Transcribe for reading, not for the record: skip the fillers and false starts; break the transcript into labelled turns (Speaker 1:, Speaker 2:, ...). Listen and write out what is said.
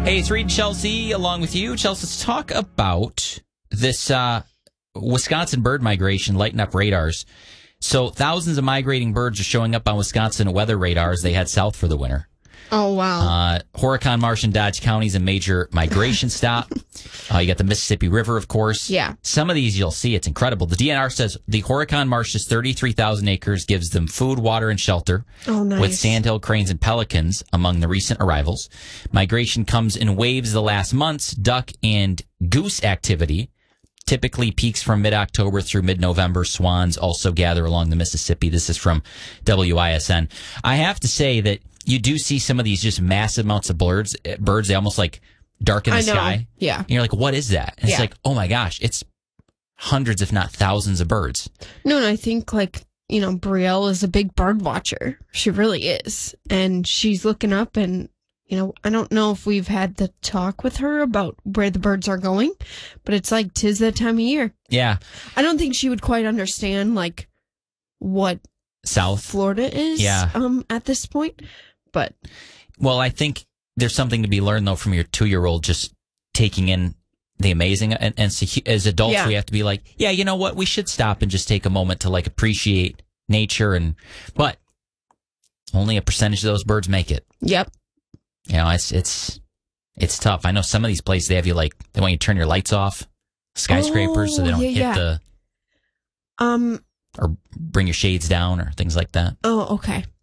Speaker 1: Hey, it's Reed and Chelsea along with you. Chelsea, let's talk about this Wisconsin bird migration lighting up radars. So thousands of migrating birds are showing up on Wisconsin weather radars. They head south for the winter.
Speaker 2: Oh, wow.
Speaker 1: Horicon Marsh and Dodge counties a major migration stop. You got the Mississippi River, of course.
Speaker 2: Yeah.
Speaker 1: Some of these you'll see. It's incredible. The DNR says the Horicon Marsh is 33,000 acres, gives them food, water, and shelter.
Speaker 2: Oh, nice.
Speaker 1: With sandhill cranes and pelicans among the recent arrivals. Migration comes in waves the last months. Duck and goose activity typically peaks from mid-October through mid-November. Swans also gather along the Mississippi. This is from WISN. I have to say that you do see some of these just massive amounts of birds. They almost like darken the sky.
Speaker 2: Yeah.
Speaker 1: And you're like, what is that? And it's like, oh my gosh, it's hundreds, if not thousands of birds.
Speaker 2: No, and I think Brielle is a big bird watcher. She really is. And she's looking up and, I don't know if we've had the talk with her about where the birds are going, but it's like 'tis that time of year.
Speaker 1: Yeah.
Speaker 2: I don't think she would quite understand what
Speaker 1: South
Speaker 2: Florida is at this point. But
Speaker 1: well, I think there's something to be learned though from your 2-year-old just taking in the amazing, and as adults we have to be like, yeah, you know what, we should stop and just take a moment to appreciate nature, but only a percentage of those birds make it.
Speaker 2: Yep.
Speaker 1: It's tough. I know some of these places they have you they want you to turn your lights off, skyscrapers, so they don't hit the or bring your shades down or things like that.
Speaker 2: Oh, okay.